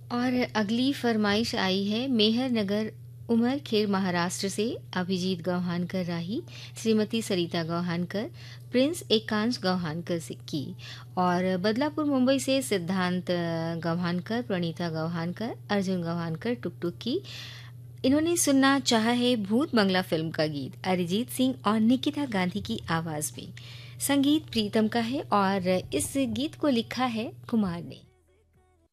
और अगली फरमाइश आई है मेहर नगर उमरखेड़ महाराष्ट्र से अभिजीत गौहानकर राही, श्रीमती सरिता गौहानकर, प्रिंस एकांश गौहानकर की, और बदलापुर मुंबई से सिद्धांत गौहानकर, प्रणीता गौहानकर, अर्जुन गौहानकर टुकटुक की। इन्होंने सुनना चाहा है भूत बंगला फिल्म का गीत अरिजीत सिंह और निकिता गांधी की आवाज में। संगीत प्रीतम का है और इस गीत को लिखा है कुमार ने।